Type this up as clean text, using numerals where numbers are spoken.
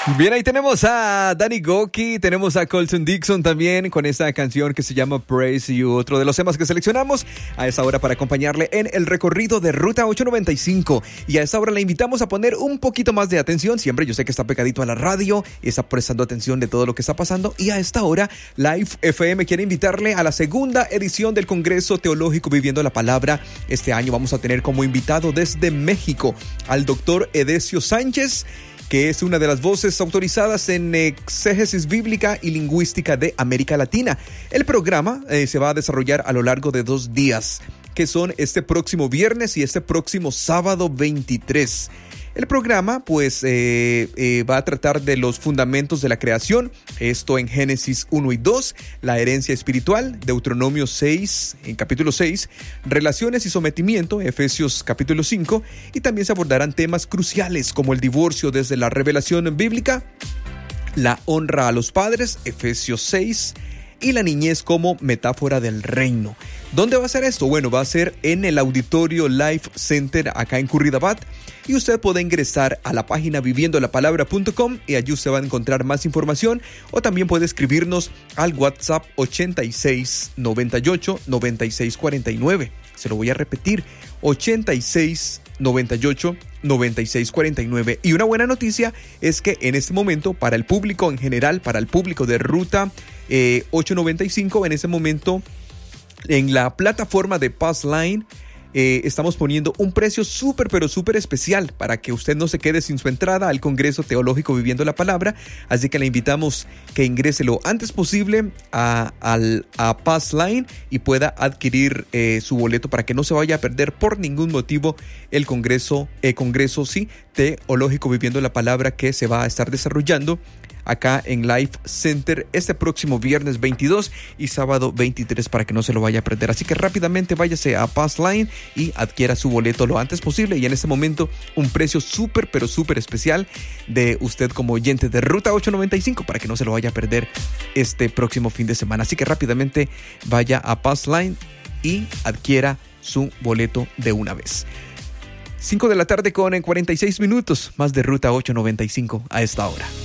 Bien, ahí tenemos a Danny Gokey, tenemos a Colton Dixon también con esta canción que se llama Praise You, otro de los temas que seleccionamos a esta hora para acompañarle en el recorrido de Ruta 895. Y a esta hora le invitamos a poner un poquito más de atención. Siempre yo sé que está pegadito a la radio y está prestando atención de todo lo que está pasando. Y a esta hora, Life FM quiere invitarle a la segunda edición del Congreso Teológico Viviendo la Palabra. Este año vamos a tener como invitado desde México al doctor Edesio Sánchez, que es una de las voces autorizadas en exégesis bíblica y lingüística de América Latina. El programa se va a desarrollar a lo largo de 2 días, que son este próximo viernes y este próximo sábado 23. El programa pues va a tratar de los fundamentos de la creación, esto en Génesis 1 y 2, la herencia espiritual, Deuteronomio 6, en capítulo 6, relaciones y sometimiento, Efesios capítulo 5, y también se abordarán temas cruciales como el divorcio desde la revelación bíblica, la honra a los padres, Efesios 6, y la niñez como metáfora del reino. ¿Dónde va a ser esto? Bueno, va a ser en el Auditorio Life Center acá en Curridabat, y usted puede ingresar a la página viviendolapalabra.com y allí usted va a encontrar más información, o también puede escribirnos al WhatsApp 86 98 96 49. Se lo voy a repetir, 86 98 96 49. Y una buena noticia es que en este momento, para el público en general, para el público de Ruta 895, en este momento en la plataforma de Passline estamos poniendo un precio súper pero súper especial para que usted no se quede sin su entrada al Congreso Teológico Viviendo la Palabra. Así que le invitamos que ingrese lo antes posible a Passline y pueda adquirir su boleto para que no se vaya a perder por ningún motivo el Congreso Teológico Viviendo la Palabra, que se va a estar desarrollando acá en Life Center este próximo viernes 22 y sábado 23, para que no se lo vaya a perder. Así que rápidamente váyase a Passline y adquiera su boleto lo antes posible, y en este momento un precio súper pero súper especial de usted como oyente de Ruta 895, para que no se lo vaya a perder este próximo fin de semana. Así que rápidamente vaya a Passline y adquiera su boleto de una vez. 5 de la tarde con 46 minutos, más de Ruta 895 a esta hora.